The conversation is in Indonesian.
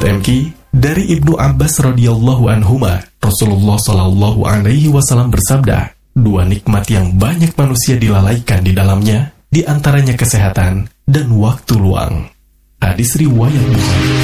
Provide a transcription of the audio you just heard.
MK, dari Ibnu Abbas radhiyallahu anhuma, Rasulullah shallallahu alaihi wasallam bersabda, dua nikmat yang banyak manusia dilalaikan di dalamnya, di antaranya kesehatan dan waktu luang. Hadis riwayat Bukhari.